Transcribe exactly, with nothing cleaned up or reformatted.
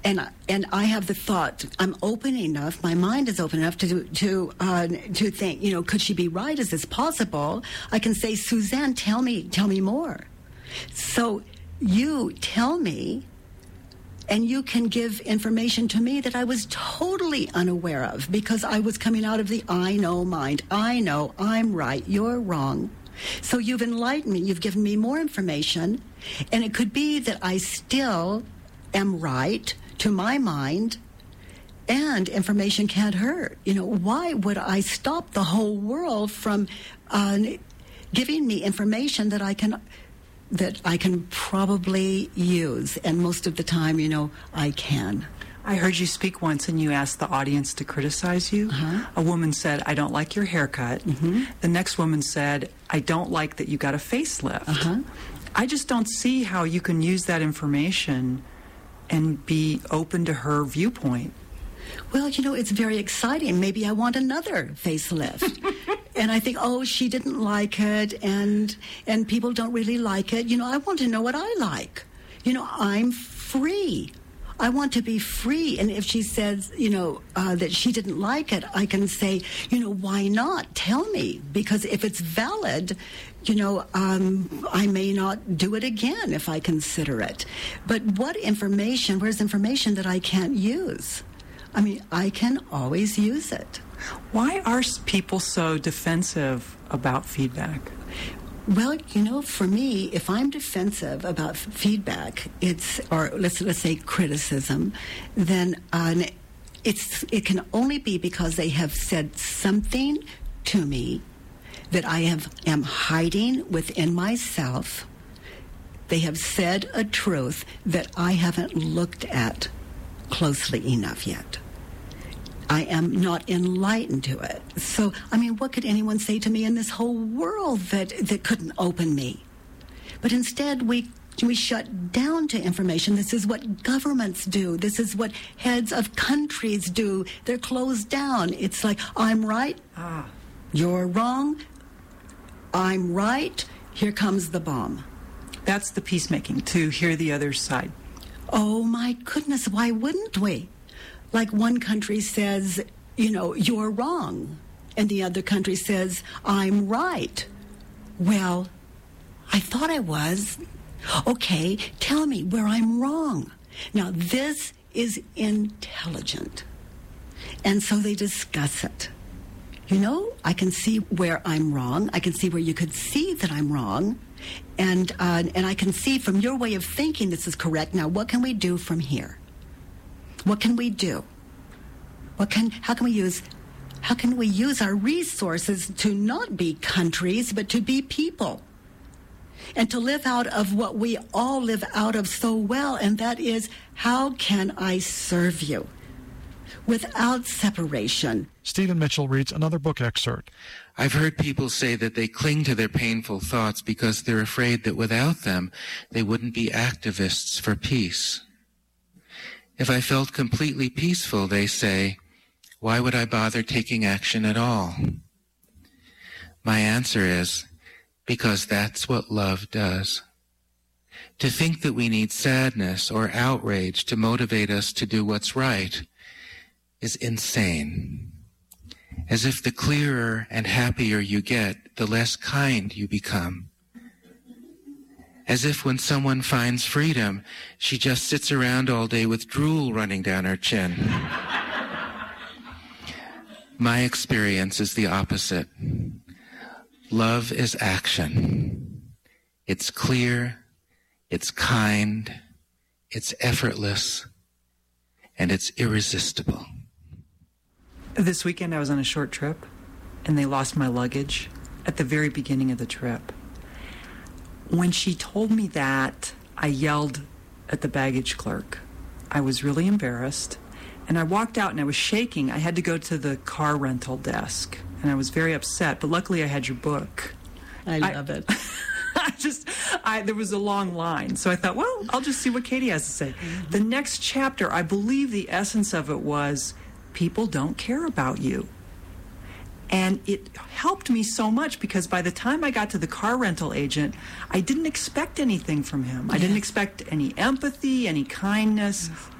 and and I have the thought, I'm open enough, my mind is open enough to to uh, to think, you know, could she be right? Is this possible? I can say, Suzanne, tell me, tell me more. So you tell me, and you can give information to me that I was totally unaware of, because I was coming out of the I know mind. I know, I'm right, you're wrong. So you've enlightened me, you've given me more information, and it could be that I still am right to my mind, and information can't hurt. You know, why would I stop the whole world from uh, giving me information that I can that I can probably use? And most of the time, you know, I can. I heard you speak once and you asked the audience to criticize you. Uh-huh. A woman said, I don't like your haircut. Mm-hmm. The next woman said, I don't like that you got a facelift. Uh-huh. I just don't see how you can use that information and be open to her viewpoint. Well, you know, it's very exciting. Maybe I want another facelift. And I think, oh, she didn't like it, and and people don't really like it. You know, I want to know what I like. You know, I'm free. I want to be free. And if she says, you know, uh, that she didn't like it, I can say, you know, why not? Tell me. Because if it's valid, you know, um, I may not do it again if I consider it. But what information, where's information that I can't use? I mean, I can always use it. Why are people so defensive about feedback? Well, you know, for me, if I'm defensive about f- feedback, it's, or let's let's say criticism, then uh, it's it can only be because they have said something to me that I have am hiding within myself. They have said a truth that I haven't looked at closely enough yet. I am not enlightened to it. So, I mean, what could anyone say to me in this whole world that, that couldn't open me? But instead, we we shut down to information. This is what governments do. This is what heads of countries do. They're closed down. It's like, I'm right, Ah. you're wrong, I'm right, here comes the bomb. That's the peacemaking, to hear the other side. Oh, my goodness, why wouldn't we? Like one country says, you know, you're wrong, and the other country says, I'm right. Well, I thought I was. Okay, tell me where I'm wrong. Now, this is intelligent. And so they discuss it. You know, I can see where I'm wrong. I can see where you could see that I'm wrong. And uh, and I can see from your way of thinking this is correct. Now, what can we do from here? What can we do? What can? How can we use? How can we use our resources to not be countries, but to be people, and to live out of what we all live out of so well, and that is, how can I serve you without separation? Stephen Mitchell reads another book excerpt. I've heard people say that they cling to their painful thoughts because they're afraid that without them, they wouldn't be activists for peace. If I felt completely peaceful, they say, why would I bother taking action at all? My answer is, because that's what love does. To think that we need sadness or outrage to motivate us to do what's right is insane. As if the clearer and happier you get, the less kind you become. As if when someone finds freedom, she just sits around all day with drool running down her chin. My experience is the opposite. Love is action. It's clear, it's kind, it's effortless, and it's irresistible. This weekend I was on a short trip, and they lost my luggage at the very beginning of the trip. When she told me that, I yelled at the baggage clerk. I was really embarrassed, and I walked out and I was shaking. I had to go to the car rental desk, and I was very upset, but luckily I had your book. I love I, it. I just, I, there was a long line, so I thought, well, I'll just see what Katie has to say. Mm-hmm. The next chapter, I believe the essence of it was, people don't care about you. And it helped me so much because by the time I got to the car rental agent, I didn't expect anything from him. I didn't expect any empathy, any kindness.